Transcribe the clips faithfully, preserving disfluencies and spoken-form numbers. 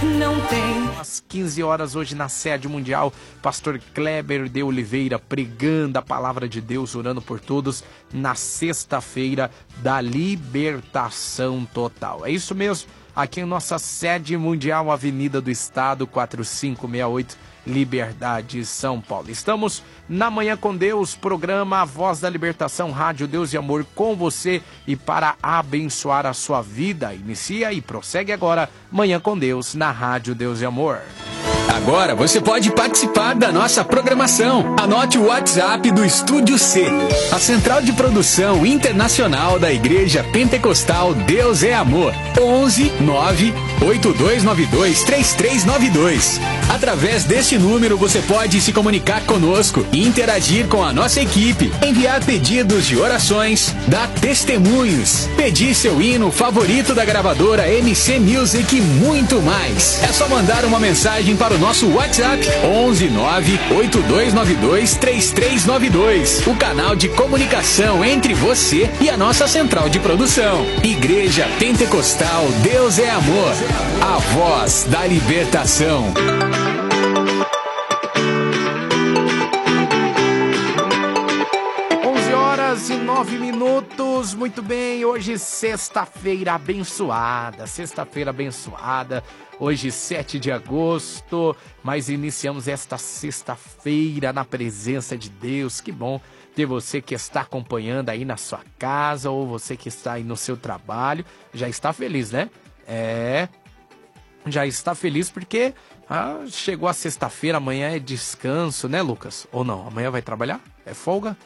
não tem. Às quinze horas hoje na sede mundial, pastor Kleber de Oliveira pregando a palavra de Deus, orando por todos na sexta-feira da libertação total. É isso mesmo, aqui em nossa sede mundial, Avenida do Estado, quatro cinco seis oito, Liberdade, São Paulo. Estamos na Manhã com Deus, programa A Voz da Libertação, Rádio Deus e Amor com você e para abençoar a sua vida. Inicia e prossegue agora Manhã com Deus na Rádio Deus e Amor. Agora você pode participar da nossa programação. Anote o WhatsApp do Estúdio C, a central de produção internacional da Igreja Pentecostal Deus é Amor. onze nove oito dois nove dois três três nove dois. Através deste número você pode se comunicar conosco e interagir com a nossa equipe, enviar pedidos de orações, dar testemunhos, pedir seu hino favorito da gravadora M C Music e muito mais. É só mandar uma mensagem para o nosso WhatsApp onze nove oito dois nove dois três três nove dois, o canal de comunicação entre você e a nossa central de produção. Igreja Pentecostal Deus é Amor, a voz da libertação. onze horas e nove minutos, muito bem, hoje sexta-feira abençoada, sexta-feira abençoada, hoje sete de agosto, mas iniciamos esta sexta-feira na presença de Deus. Que bom ter você que está acompanhando aí na sua casa ou você que está aí no seu trabalho, já está feliz, né? É, já está feliz porque ah, chegou a sexta-feira, amanhã é descanso, né, Lucas? Ou não, amanhã vai trabalhar? É folga?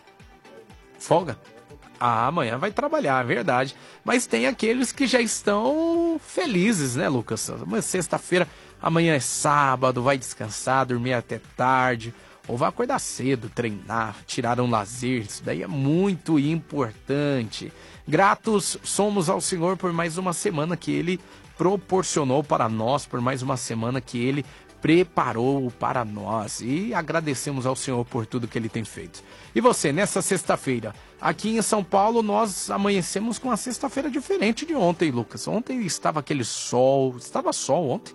Folga? Ah, amanhã vai trabalhar, é verdade. Mas tem aqueles que já estão felizes, né, Lucas? Amanhã é sexta-feira, amanhã é sábado, vai descansar, dormir até tarde, ou vai acordar cedo, treinar, tirar um lazer. Isso daí é muito importante. Gratos somos ao Senhor por mais uma semana que Ele proporcionou para nós, por mais uma semana que Ele preparou para nós, e agradecemos ao Senhor por tudo que Ele tem feito. E você, nessa sexta-feira, aqui em São Paulo, nós amanhecemos com uma sexta-feira diferente de ontem, Lucas. Ontem estava aquele sol, estava sol ontem,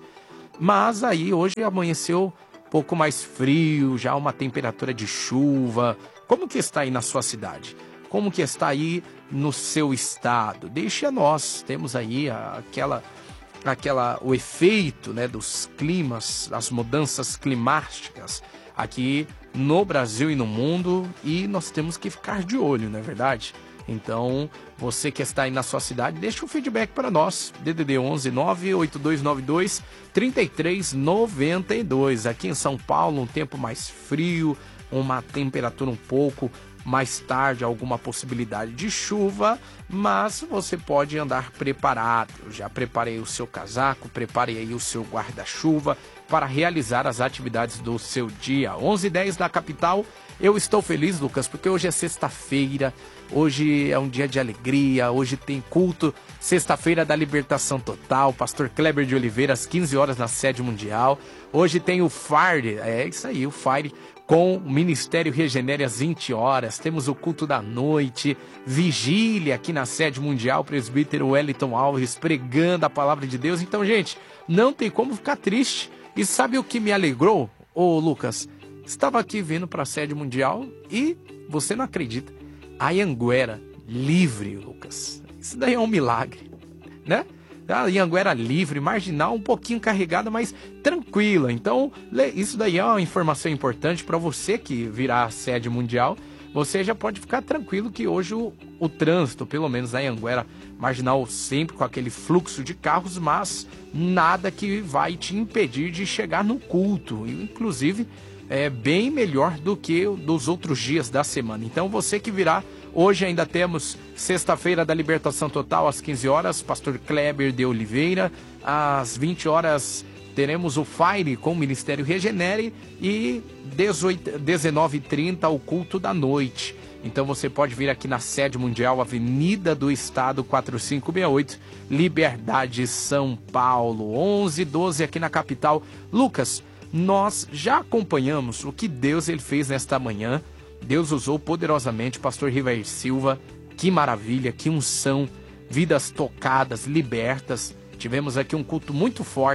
mas aí hoje amanheceu um pouco mais frio, já uma temperatura de chuva. Como que está aí na sua cidade? Como que está aí no seu estado? Deixe a nós, temos aí aquela... aquela, o efeito, né, dos climas, das mudanças climáticas aqui no Brasil e no mundo, e nós temos que ficar de olho, não é verdade? Então, você que está aí na sua cidade, deixa um feedback para nós, D D D onze nove oito dois nove dois três três nove dois. Aqui em São Paulo, um tempo mais frio, uma temperatura um pouco mais tarde, alguma possibilidade de chuva, mas você pode andar preparado. Eu já preparei o seu casaco, preparei aí o seu guarda-chuva para realizar as atividades do seu dia. onze e dez da capital. Eu estou feliz, Lucas, porque hoje é sexta-feira, hoje é um dia de alegria, hoje tem culto, sexta-feira da libertação total, pastor Kleber de Oliveira, às quinze horas na sede mundial. Hoje tem o Fire, é isso aí, o Fire, com o Ministério Regenere às vinte horas, temos o culto da noite, vigília aqui na sede mundial, presbítero Wellington Alves pregando a palavra de Deus. Então, gente, não tem como ficar triste. E sabe o que me alegrou, ô Lucas? Estava aqui vindo para a sede mundial e, você não acredita, a Anhanguera livre, Lucas. Isso daí é um milagre, né? A Anhanguera livre, marginal, um pouquinho carregada, mas tranquila. Então, isso daí é uma informação importante para você que virá a sede mundial. Você já pode ficar tranquilo que hoje o, o trânsito, pelo menos na Anhanguera marginal, sempre com aquele fluxo de carros, mas nada que vai te impedir de chegar no culto. Inclusive, é bem melhor do que dos outros dias da semana. Então, você que virá, hoje ainda temos sexta-feira da libertação total às quinze horas, pastor Kleber de Oliveira. Às vinte horas teremos o Fire com o Ministério Regenere e dezenove e trinta o culto da noite. Então você pode vir aqui na sede mundial, Avenida do Estado, quatro cinco seis oito, Liberdade, São Paulo. onze e doze aqui na capital. Lucas, nós já acompanhamos o que Deus ele fez nesta manhã. Deus usou poderosamente pastor Rivair Silva. Que maravilha, que unção, vidas tocadas, libertas. Tivemos aqui um culto muito forte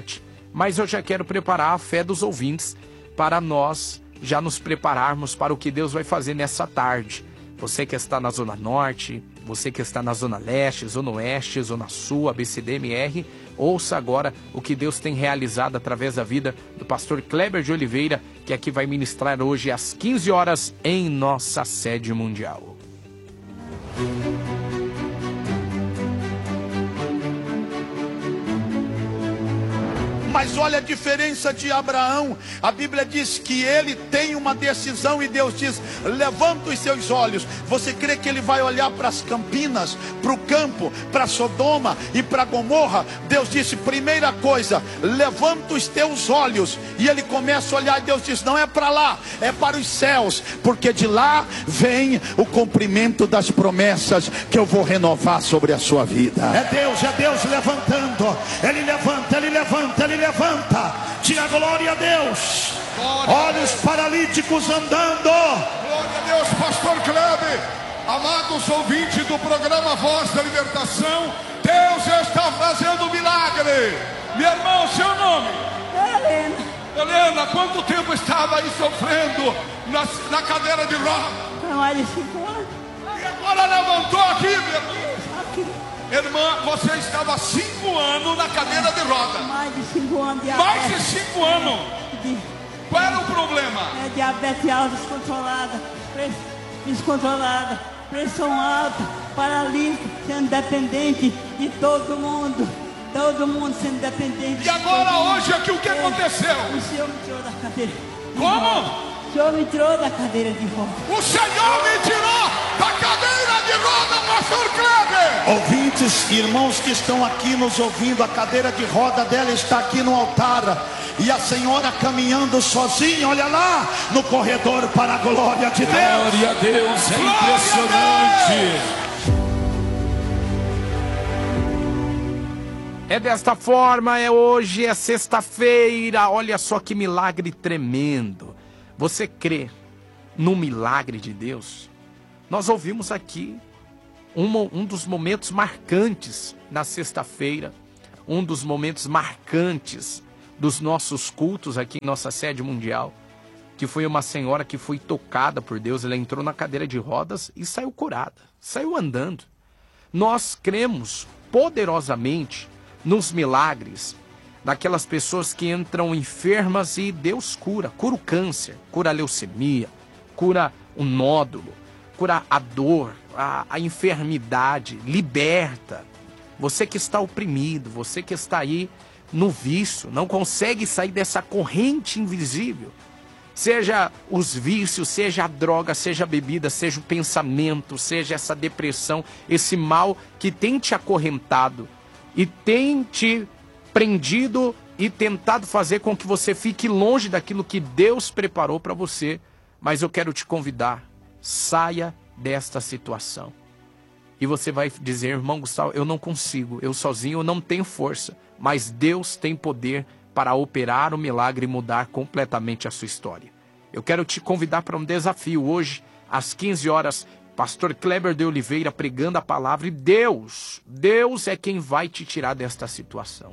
mas eu já quero preparar a fé dos ouvintes para nós já nos prepararmos para o que Deus vai fazer nessa tarde. Você que está na Zona Norte, você que está na Zona Leste, Zona Oeste, Zona Sul, A B C D M R, ouça agora o que Deus tem realizado através da vida do pastor Kleber de Oliveira, que aqui vai ministrar hoje às quinze horas em nossa sede mundial. Mas olha a diferença de Abraão. A Bíblia diz que ele tem uma decisão e Deus diz: levanta os seus olhos. Você crê que ele vai olhar para as campinas, para o campo, para Sodoma e para Gomorra? Deus disse: primeira coisa, levanta os teus olhos. E ele começa a olhar e Deus diz: não é para lá, é para os céus, porque de lá vem o cumprimento das promessas que eu vou renovar sobre a sua vida. É Deus, é Deus levantando. Ele levanta, ele levanta, ele levanta. Diga glória a Deus. Glória Olhos a Deus. Paralíticos andando. Glória a Deus, pastor Kleber. Amados ouvintes do programa Voz da Libertação, Deus está fazendo um milagre. Minha irmã, seu nome? Helena. Helena, quanto tempo estava aí sofrendo na, na cadeira de roda? Há mais de cinco anos. E agora levantou aqui, minha irmã. Aqui. Irmã, você estava cinco anos na cadeira de roda. Mais de cinco anos de Mais diabetes. de cinco anos. De, Qual era o problema? é diabetes alta descontrolada, press, descontrolada, pressão alta, paralítico, sendo dependente de todo mundo. Todo mundo sendo dependente. E agora, hoje, aqui, o que É, aconteceu? O Senhor me tirou da cadeira. de Como? roda. O Senhor me tirou da cadeira de roda. O Senhor me tirou da cadeira de roda, pastor Kleber. Ouvintes, irmãos que estão aqui nos ouvindo, a cadeira de roda dela está aqui no altar. E a senhora caminhando sozinha, olha lá, no corredor para a glória de Deus. Glória a Deus, é impressionante. É desta forma, é hoje, é sexta-feira. Olha só que milagre tremendo. Você crê no milagre de Deus? Nós ouvimos aqui um, um dos momentos marcantes na sexta-feira, um dos momentos marcantes dos nossos cultos aqui em nossa sede mundial, que foi uma senhora que foi tocada por Deus. Ela entrou na cadeira de rodas e saiu curada, saiu andando. Nós cremos poderosamente nos milagres daquelas pessoas que entram enfermas e Deus cura. Cura o câncer, cura a leucemia, cura o nódulo, cura a dor, a, a enfermidade, liberta. Você que está oprimido, você que está aí no vício, não consegue sair dessa corrente invisível. Seja os vícios, seja a droga, seja a bebida, seja o pensamento, seja essa depressão, esse mal que tem te acorrentado e tem te prendido e tentado fazer com que você fique longe daquilo que Deus preparou para você. Mas eu quero te convidar, saia desta situação. E você vai dizer: irmão Gustavo, eu não consigo, eu sozinho eu não tenho força, mas Deus tem poder para operar o milagre e mudar completamente a sua história. Eu quero te convidar para um desafio hoje, às quinze horas, pastor Kleber de Oliveira pregando a palavra. E Deus, Deus é quem vai te tirar desta situação.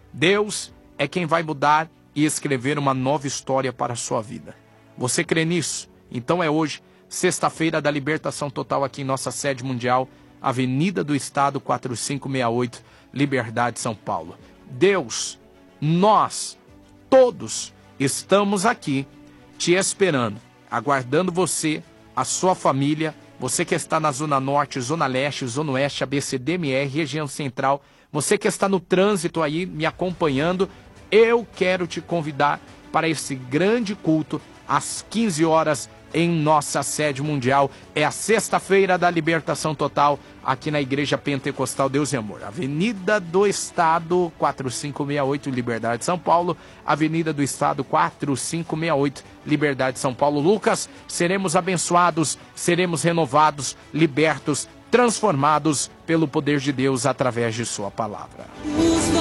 Deus é quem vai mudar e escrever uma nova história para a sua vida. Você crê nisso? Então é hoje, sexta-feira da libertação total aqui em nossa sede mundial, Avenida do Estado quatro cinco seis oito, Liberdade, São Paulo. Deus, nós, todos, estamos aqui te esperando, aguardando você, a sua família, você que está na Zona Norte, Zona Leste, Zona Oeste, A B C D M R, região central, você que está no trânsito aí me acompanhando, eu quero te convidar para esse grande culto às quinze horas em nossa sede mundial. É a sexta-feira da libertação total aqui na Igreja Pentecostal Deus e Amor. Avenida do Estado quatro cinco seis oito, Liberdade, São Paulo. Avenida do Estado quatro cinco seis oito, Liberdade, São Paulo. Lucas, seremos abençoados, seremos renovados, libertos, transformados pelo poder de Deus através de sua palavra.